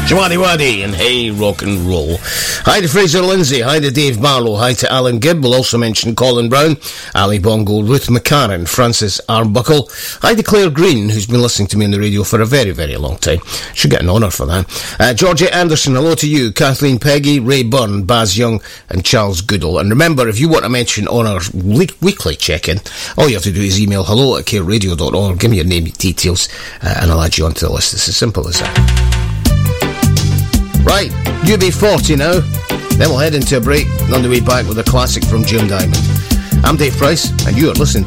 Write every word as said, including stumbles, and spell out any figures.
Waddy Waddy and Hey Rock and Roll. Hi to Fraser Lindsay, hi to Dave Barlow, hi to Alan Gibb. We'll also mention Colin Brown, Ali Bongo, Ruth McCarran, Francis Arbuckle. Hi to Claire Green, who's been listening to me on the radio for a very, very long time. Should get an honour for that. Uh, Georgia Anderson, hello to you. Kathleen Peggy, Ray Byrne, Baz Young and Charles Goodall. And remember, if you want to mention on our le- weekly check-in, all you have to do is email hello at care radio dot org, give me your name and details, uh, and I'll add you onto the list. It's as simple as that. Right, U B forty now. Then we'll head into a break. On the way back with a classic from Jim Diamond. I'm Dave Price, and you are listening